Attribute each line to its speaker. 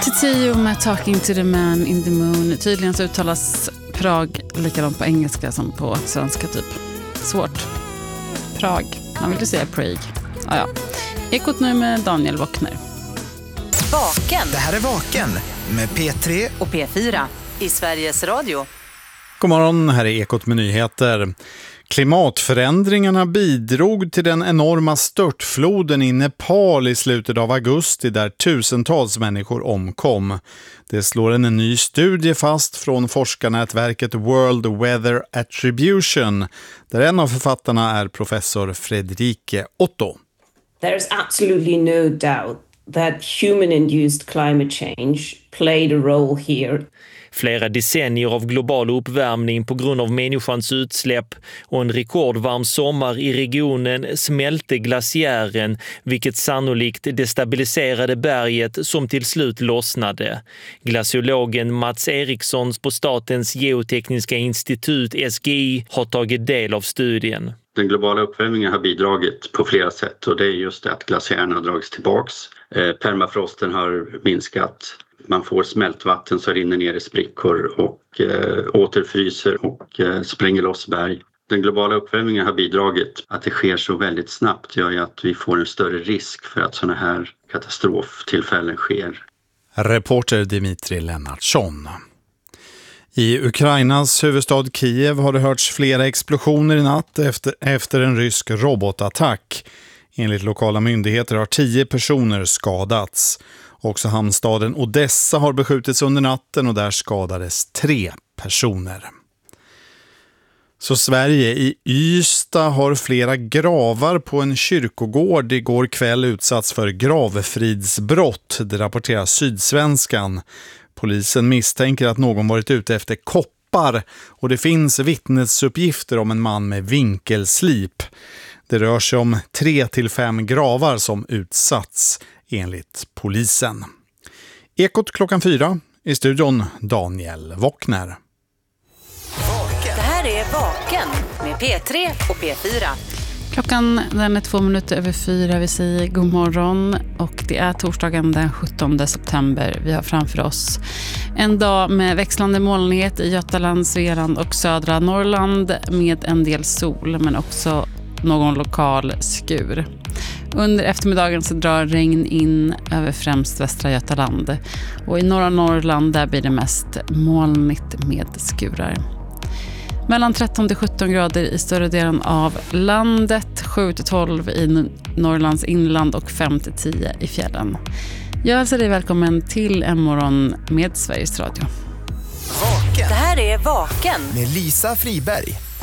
Speaker 1: Tio med Talking to the Man in the Moon. Tydligen så uttalas Prag likadant på engelska som på svenska typ. Svårt. Prag. Man vill ju säga Prague. Ja. Ekot nu med Daniel Wockner.
Speaker 2: Vaken.
Speaker 3: Det här är Vaken med P3
Speaker 2: och P4 i Sveriges Radio.
Speaker 4: God morgon, här är Ekot med nyheter. Klimatförändringarna bidrog till den enorma störtfloden i Nepal i slutet av augusti där tusentals människor omkom. Det slår en ny studie fast från forskarnätverket World Weather Attribution där en av författarna är professor Fredrike Otto.
Speaker 5: There's absolutely no doubt that human-induced climate change played a role here.
Speaker 6: Flera decennier av global uppvärmning på grund av människans utsläpp och en rekordvarm sommar i regionen smälte glaciären, vilket sannolikt destabiliserade berget som till slut lossnade. Glaciologen Mats Eriksson på Statens geotekniska institut SGI har tagit del av studien.
Speaker 7: Den globala uppvärmningen har bidragit på flera sätt och det är just det att glaciärerna har dragits tillbaks. Permafrosten har minskat. Man får smältvatten som rinner ner i sprickor och återfryser och spränger loss berg. Den globala uppvärmningen har bidragit. Att det sker så väldigt snabbt gör ju att vi får en större risk för att sådana här katastroftillfällen sker.
Speaker 4: Reporter Dimitri Lennartsson. I Ukrainas huvudstad Kiev har det hörts flera explosioner i natt efter en rysk robotattack. Enligt lokala myndigheter har 10 personer skadats. Också hamnstaden Odessa har beskjutits under natten och där skadades 3 personer. Så Sverige i Ystad har flera gravar på en kyrkogård igår kväll utsatts för gravfridsbrott, det rapporterar Sydsvenskan. Polisen misstänker att någon varit ute efter koppar och det finns vittnesuppgifter om en man med vinkelslip. Det rör sig om 3-5 gravar som utsatts enligt polisen. Ekot klockan 4 i studion Daniel Wockner.
Speaker 2: Det här är Vaken med P3 och P4.
Speaker 1: Klockan den är 2 minuter över 4. Vi säger god morgon och det är torsdagen den 17 september. Vi har framför oss en dag med växlande molnighet i Götaland, Svealand och södra Norrland med en del sol men också någon lokal skur. Under eftermiddagen så drar regn in över främst västra Götaland och i norra Norrland där blir det mest molnigt med skurar. Mellan 13-17 grader i större delen av landet, 7-12 i Norrlands inland och 5-10 i fjällen. Jag hälsar dig välkommen till en morgon med Sveriges Radio.
Speaker 3: Vaken.
Speaker 2: Det här är Vaken
Speaker 3: med Lisa Friberg.